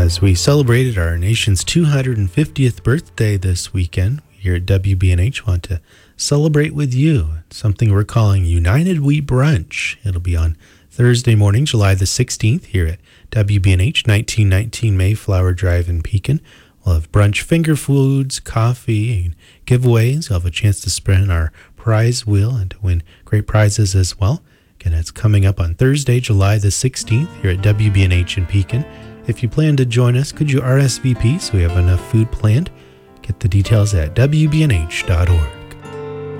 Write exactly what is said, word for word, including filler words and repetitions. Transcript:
As we celebrated our nation's two hundred fiftieth birthday this weekend, we here at W B N H want to celebrate with you. It's something we're calling United We Brunch. It'll be on Thursday morning, July the sixteenth, here at W B N H, nineteen nineteen Mayflower Drive in Pekin. We'll have brunch, finger foods, coffee, and giveaways. You'll have a chance to spin our prize wheel and to win great prizes as well. Again, it's coming up on Thursday, July the sixteenth, here at W B N H in Pekin. If you plan to join us, could you R S V P so we have enough food planned? Get the details at W B N H dot org.